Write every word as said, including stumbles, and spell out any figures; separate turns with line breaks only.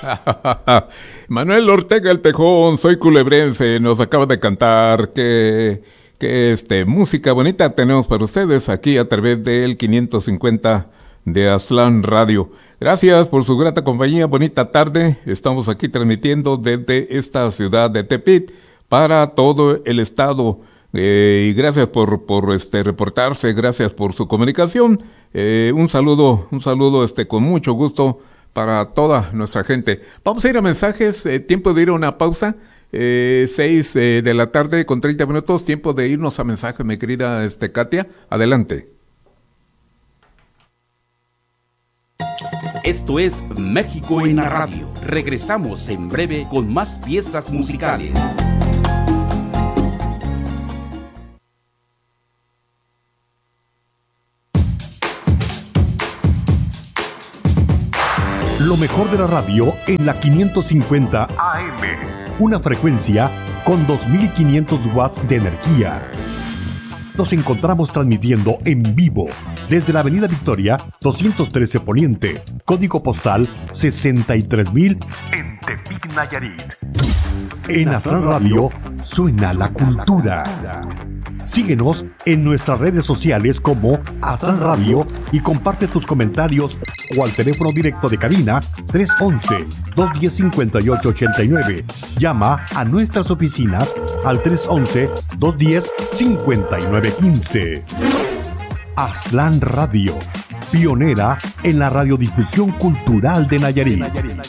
Manuel Ortega el Tejón, soy culebrense, nos acaba de cantar que, que este, música bonita tenemos para ustedes aquí a través del quinientos cincuenta de Aztlán Radio. Gracias por su grata compañía, bonita tarde, estamos aquí transmitiendo desde esta ciudad de Tepic para todo el estado. Eh, y gracias por, por este, reportarse, gracias por su comunicación. Eh, un saludo, un saludo este, con mucho gusto para toda nuestra gente. Vamos a ir a mensajes, eh, tiempo de ir a una pausa, eh, seis eh, de la tarde con treinta minutos, tiempo de irnos a mensajes, mi querida este, Katia, adelante.
Esto es México en la Radio. Regresamos en breve con más piezas musicales.
Lo mejor de la radio en la quinientos cincuenta A M. Una frecuencia con dos mil quinientos watts de energía. Nos encontramos transmitiendo en vivo desde la Avenida Victoria doscientos trece Poniente, código postal sesenta y tres mil en Tepic, Nayarit. En Aztlán Radio suena la cultura. Síguenos en nuestras redes sociales como Aztlán Radio y comparte tus comentarios o al teléfono directo de cabina tres once, dos diez, cincuenta y ocho ochenta y nueve. Llama a nuestras oficinas al tres once, dos diez, cincuenta y nueve quince. Aztlán Radio, pionera en la radiodifusión cultural de Nayarit.